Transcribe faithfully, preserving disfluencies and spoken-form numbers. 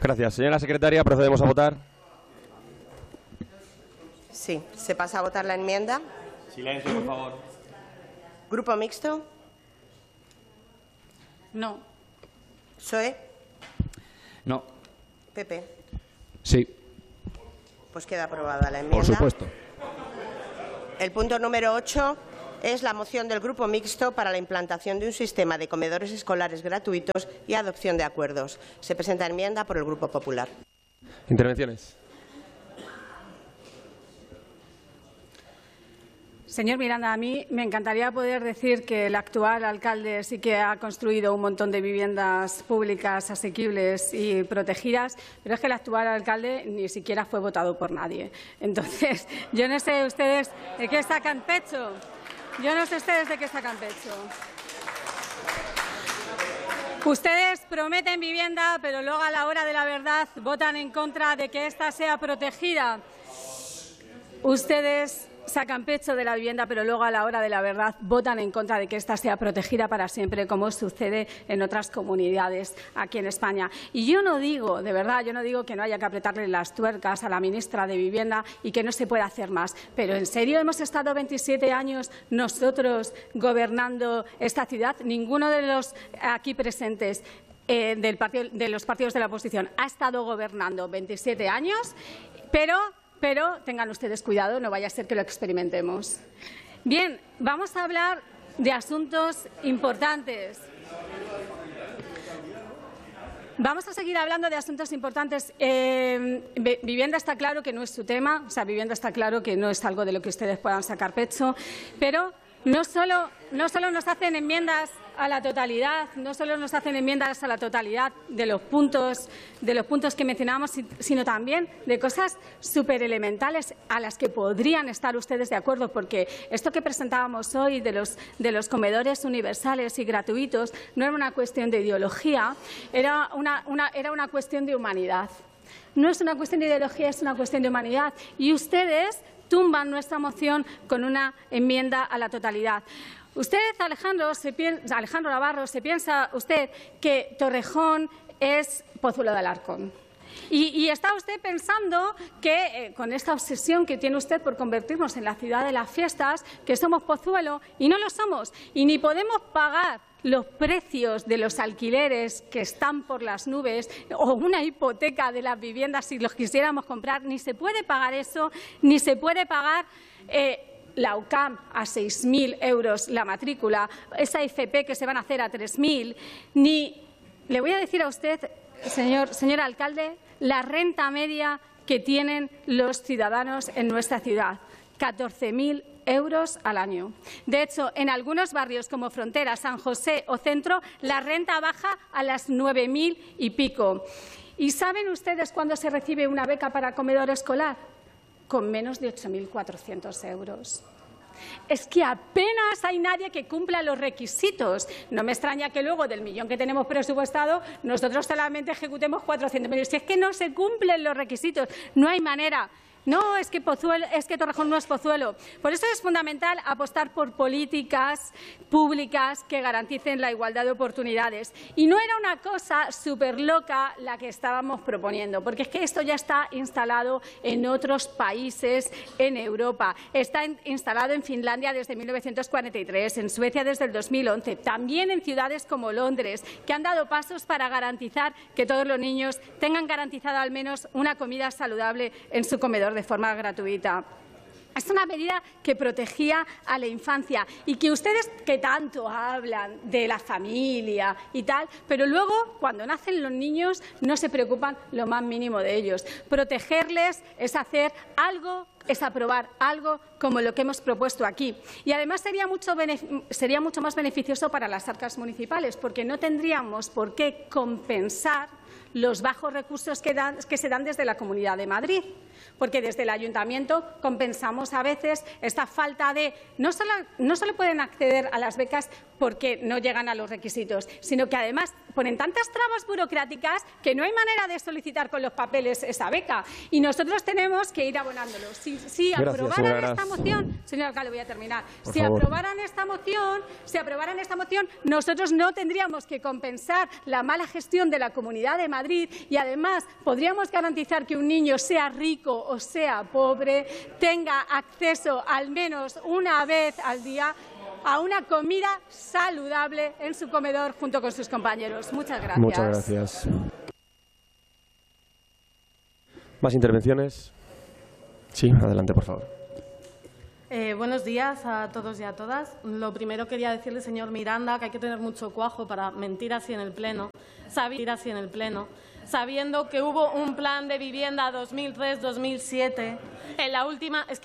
Gracias. Señora secretaria, procedemos a votar. Sí, se pasa a votar la enmienda. Silencio, por favor. ¿Grupo mixto? No. ¿P S O E? No. ¿P P? Sí. Pues queda aprobada la enmienda. Por supuesto. El punto número ocho es la moción del Grupo Mixto para la implantación de un sistema de comedores escolares gratuitos y adopción de acuerdos. Se presenta enmienda por el Grupo Popular. Intervenciones. Señor Miranda, a mí me encantaría poder decir que el actual alcalde sí que ha construido un montón de viviendas públicas asequibles y protegidas, pero es que el actual alcalde ni siquiera fue votado por nadie. Entonces, yo no sé ustedes de qué sacan pecho. Yo no sé ustedes de qué sacan pecho. Ustedes prometen vivienda, pero luego a la hora de la verdad votan en contra de que ésta sea protegida. Ustedes sacan pecho de la vivienda, pero luego a la hora de la verdad votan en contra de que ésta sea protegida para siempre, como sucede en otras comunidades aquí en España. Y yo no digo, de verdad, yo no digo que no haya que apretarle las tuercas a la ministra de Vivienda y que no se pueda hacer más. Pero ¿en serio hemos estado veintisiete años nosotros gobernando esta ciudad? Ninguno de los aquí presentes eh, del partido, de los partidos de la oposición ha estado gobernando veintisiete años, pero... Pero tengan ustedes cuidado, no vaya a ser que lo experimentemos. Bien, vamos a hablar de asuntos importantes. Vamos a seguir hablando de asuntos importantes. Eh, vivienda está claro que no es su tema, o sea, vivienda está claro que no es algo de lo que ustedes puedan sacar pecho, pero no solo, no solo nos hacen enmiendas a la totalidad, no solo nos hacen enmiendas a la totalidad de los puntos, de los puntos que mencionábamos, sino también de cosas súper elementales a las que podrían estar ustedes de acuerdo, porque esto que presentábamos hoy de los, de los comedores universales y gratuitos no era una cuestión de ideología, era una, una, era una cuestión de humanidad. No es una cuestión de ideología, es una cuestión de humanidad. Y ustedes tumban nuestra moción con una enmienda a la totalidad. Usted, Alejandro, se piensa, Alejandro Navarro, ¿se piensa usted que Torrejón es Pozuelo de Alarcón? Y, y está usted pensando que, eh, con esta obsesión que tiene usted por convertirnos en la ciudad de las fiestas, que somos Pozuelo, y no lo somos, y ni podemos pagar los precios de los alquileres que están por las nubes o una hipoteca de las viviendas si los quisiéramos comprar, ni se puede pagar eso, ni se puede pagar eh, la U C A M a seis mil euros la matrícula, esa F P que se van a hacer a tres mil, ni le voy a decir a usted, señor, señor alcalde, la renta media que tienen los ciudadanos en nuestra ciudad, catorce mil euros al año. De hecho, en algunos barrios como Frontera, San José o Centro, la renta baja a las nueve mil y pico. ¿Y saben ustedes cuándo se recibe una beca para comedor escolar? Con menos de ocho mil cuatrocientos euros. Es que apenas hay nadie que cumpla los requisitos. No me extraña que luego del millón que tenemos presupuestado nosotros solamente ejecutemos cuatrocientos mil. Si es que no se cumplen los requisitos, no hay manera. No, es que, Pozuelo, es que Torrejón no es Pozuelo. Por eso es fundamental apostar por políticas públicas que garanticen la igualdad de oportunidades. Y no era una cosa súper loca la que estábamos proponiendo, porque es que esto ya está instalado en otros países en Europa. Está in- instalado en Finlandia desde mil novecientos cuarenta y tres, en Suecia desde el dos mil once, también en ciudades como Londres, que han dado pasos para garantizar que todos los niños tengan garantizada al menos una comida saludable en su comedor de forma gratuita. Es una medida que protegía a la infancia y que ustedes que tanto hablan de la familia y tal, pero luego cuando nacen los niños no se preocupan lo más mínimo de ellos. Protegerles es hacer algo, es aprobar algo como lo que hemos propuesto aquí. Y además sería mucho, sería mucho más beneficioso para las arcas municipales, porque no tendríamos por qué compensar los bajos recursos que, dan, que se dan desde la Comunidad de Madrid, porque desde el Ayuntamiento compensamos a veces esta falta de… No solo, no solo pueden acceder a las becas porque no llegan a los requisitos, sino que además ponen tantas trabas burocráticas que no hay manera de solicitar con los papeles esa beca. Y nosotros tenemos que ir abonándolo. Si, si Gracias, aprobaran esta moción, señor alcalde, voy a terminar. Por Si favor. aprobaran esta moción, si aprobaran esta moción, nosotros no tendríamos que compensar la mala gestión de la Comunidad de Madrid y además podríamos garantizar que un niño, sea rico o sea pobre, tenga acceso al menos una vez al día a una comida saludable en su comedor junto con sus compañeros. Muchas gracias. Muchas gracias. ¿Más intervenciones? Sí, adelante, por favor. Eh, buenos días a todos y a todas. Lo primero quería decirle, señor Miranda, que hay que tener mucho cuajo para mentir así en el Pleno, saber así en el Pleno, sabiendo que hubo un plan de vivienda dos mil tres dos mil siete en la última. Es que